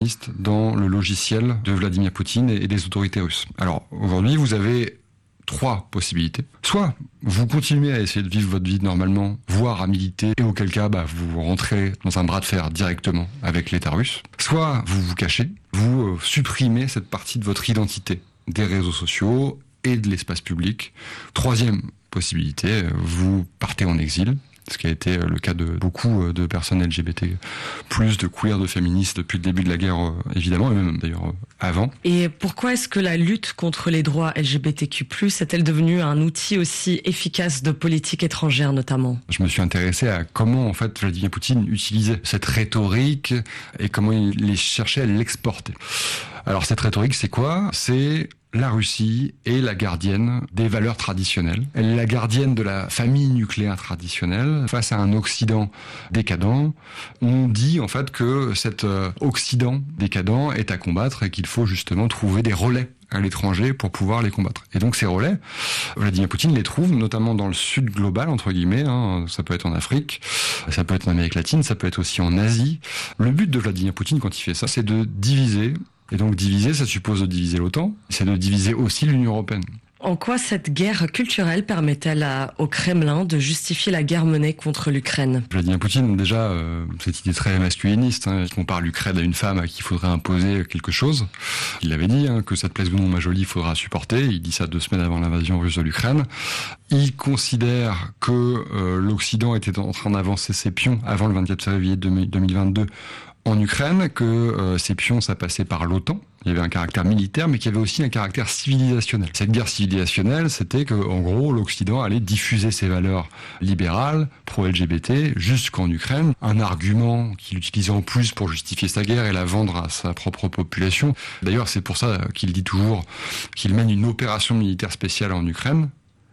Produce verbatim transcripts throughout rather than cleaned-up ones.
dans le logiciel de Vladimir Poutine et des autorités russes. Alors aujourd'hui, vous avez trois possibilités. Soit vous continuez à essayer de vivre votre vie normalement, voire à militer, et auquel cas bah, vous rentrez dans un bras de fer directement avec l'État russe. Soit vous vous cachez, vous euh, supprimez cette partie de votre identité des réseaux sociaux et de l'espace public. Troisième possibilité, vous partez en exil, ce qui a été le cas de beaucoup de personnes L G B T, plus de queers, de féministes depuis le début de la guerre, évidemment, et même d'ailleurs avant. Et pourquoi est-ce que la lutte contre les droits L G B T Q plus, est-elle devenue un outil aussi efficace de politique étrangère notamment ? Je me suis intéressé à comment en fait Vladimir Poutine utilisait cette rhétorique et comment il les cherchait à l'exporter. Alors cette rhétorique, c'est quoi ? C'est la Russie est la gardienne des valeurs traditionnelles. Elle est la gardienne de la famille nucléaire traditionnelle. Face à un Occident décadent, on dit en fait que cet Occident décadent est à combattre et qu'il faut justement trouver des relais à l'étranger pour pouvoir les combattre. Et donc ces relais, Vladimir Poutine les trouve notamment dans le sud global, entre guillemets, hein. Ça peut être en Afrique, ça peut être en Amérique latine, ça peut être aussi en Asie. Le but de Vladimir Poutine quand il fait ça, c'est de diviser. Et donc diviser, ça suppose de diviser l'OTAN, c'est de diviser aussi l'Union européenne. En quoi cette guerre culturelle permet-elle à, au Kremlin de justifier la guerre menée contre l'Ukraine ? Vladimir Poutine, déjà, euh, cette idée très masculiniste, hein, il compare l'Ukraine à une femme à qui il faudrait imposer quelque chose. Il l'avait dit, hein, que ça te plaise ou non, ma jolie, il faudra supporter. Il dit ça deux semaines avant l'invasion russe de l'Ukraine. Il considère que euh, l'Occident était en train d'avancer ses pions avant le vingt-quatre février deux mille vingt-deux en Ukraine, que euh, ces pions, ça passait par l'OTAN. Il y avait un caractère militaire, mais qu'il y avait aussi un caractère civilisationnel. Cette guerre civilisationnelle, c'était que, en gros, l'Occident allait diffuser ses valeurs libérales, pro-L G B T, jusqu'en Ukraine. Un argument qu'il utilisait en plus pour justifier sa guerre et la vendre à sa propre population. D'ailleurs, c'est pour ça qu'il dit toujours qu'il mène une opération militaire spéciale en Ukraine,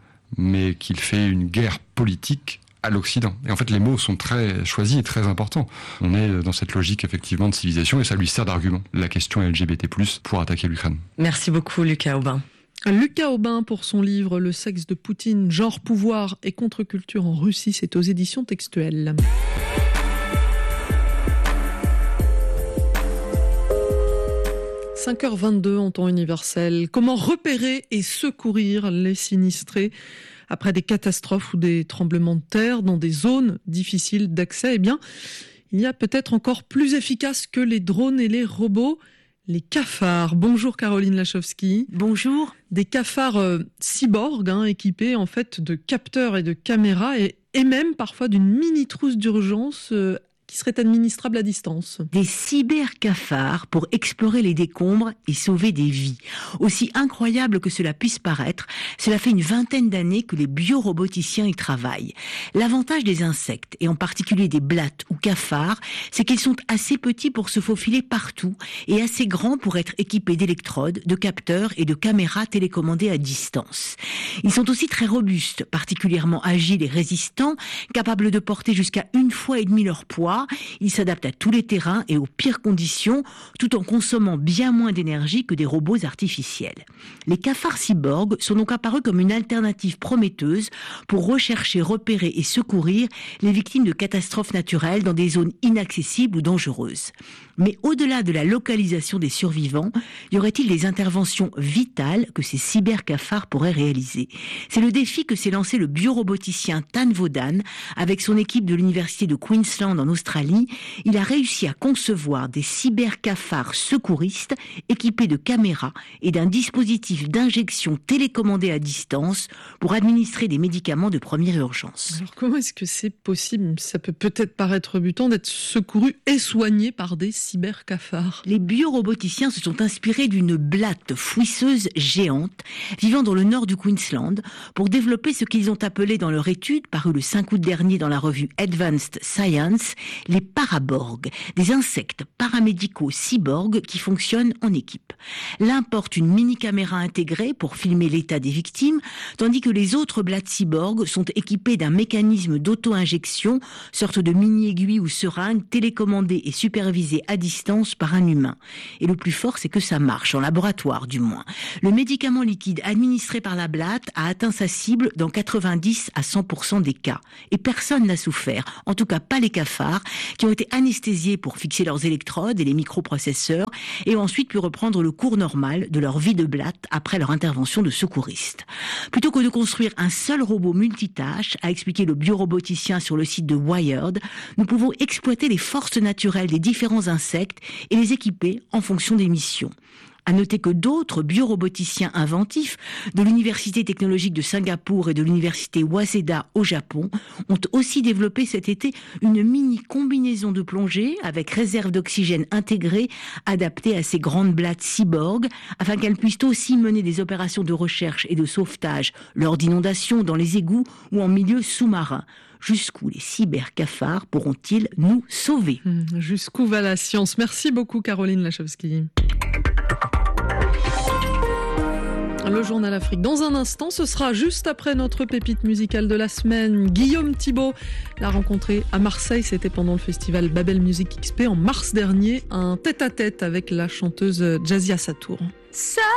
mais qu'il fait une guerre politique à l'Occident. Et en fait, les mots sont très choisis et très importants. On est dans cette logique, effectivement, de civilisation et ça lui sert d'argument. La question L G B T plus, pour attaquer l'Ukraine. Merci beaucoup, Lucas Aubin. Lucas Aubin pour son livre « Le sexe de Poutine, genre, pouvoir et contre-culture en Russie », c'est aux éditions Textuelles. cinq heures vingt-deux en temps universel. Comment repérer et secourir les sinistrés après des catastrophes ou des tremblements de terre dans des zones difficiles d'accès? Eh bien, il y a peut-être encore plus efficace que les drones et les robots, les cafards. Bonjour Caroline Lachowski. Bonjour. Des cafards euh, cyborgs, hein, équipés en fait de capteurs et de caméras et, et même parfois d'une mini trousse d'urgence euh, qui serait administrable à distance. Des cybercafards pour explorer les décombres et sauver des vies. Aussi incroyable que cela puisse paraître, cela fait une vingtaine d'années que les bioroboticiens y travaillent. L'avantage des insectes, et en particulier des blattes ou cafards, c'est qu'ils sont assez petits pour se faufiler partout et assez grands pour être équipés d'électrodes, de capteurs et de caméras télécommandées à distance. Ils sont aussi très robustes, particulièrement agiles et résistants, capables de porter jusqu'à une fois et demie leur poids. Ils s'adaptent à tous les terrains et aux pires conditions, tout en consommant bien moins d'énergie que des robots artificiels. Les cafards cyborgs sont donc apparus comme une alternative prometteuse pour rechercher, repérer et secourir les victimes de catastrophes naturelles dans des zones inaccessibles ou dangereuses. Mais au-delà de la localisation des survivants, y aurait-il des interventions vitales que ces cybercafards pourraient réaliser ? C'est le défi que s'est lancé le bioroboticien Tan Vodan avec son équipe de l'université de Queensland en Australie. Il a réussi à concevoir des cybercafards secouristes équipés de caméras et d'un dispositif d'injection télécommandé à distance pour administrer des médicaments de première urgence. Alors comment est-ce que c'est possible ? Ça peut peut-être paraître rebutant d'être secouru et soigné par des cybercafards. Les bioroboticiens se sont inspirés d'une blatte fouisseuse géante vivant dans le nord du Queensland pour développer ce qu'ils ont appelé dans leur étude, parue le cinq août dernier dans la revue Advanced Science, les paraborgs, des insectes paramédicaux cyborgs qui fonctionnent en équipe. L'un porte une mini-caméra intégrée pour filmer l'état des victimes, tandis que les autres blattes cyborgs sont équipées d'un mécanisme d'auto-injection, sorte de mini-aiguille ou seringue télécommandée et supervisée à distance par un humain. Et le plus fort, c'est que ça marche, en laboratoire du moins. Le médicament liquide administré par la blatte a atteint sa cible dans quatre-vingt-dix à cent pour cent des cas. Et personne n'a souffert, en tout cas pas les cafards, qui ont été anesthésiés pour fixer leurs électrodes et les microprocesseurs et ont ensuite pu reprendre le cours normal de leur vie de blatte après leur intervention de secouriste. Plutôt que de construire un seul robot multitâche, a expliqué le bioroboticien sur le site de Wired, nous pouvons exploiter les forces naturelles des différents insectes et les équiper en fonction des missions. À noter que d'autres bioroboticiens inventifs de l'Université technologique de Singapour et de l'Université Waseda au Japon ont aussi développé cet été une mini combinaison de plongée avec réserve d'oxygène intégrée adaptée à ces grandes blattes cyborg afin qu'elles puissent aussi mener des opérations de recherche et de sauvetage lors d'inondations dans les égouts ou en milieu sous-marin. Jusqu'où les cybercafards pourront-ils nous sauver ? Mmh, jusqu'où va la science ? Merci beaucoup Caroline Lachowski. Le Journal Afrique dans un instant, ce sera juste après notre pépite musicale de la semaine. Guillaume Thibault l'a rencontré à Marseille, c'était pendant le festival Babel Music X P en mars dernier, un tête-à-tête avec la chanteuse Jazia Satour. Ça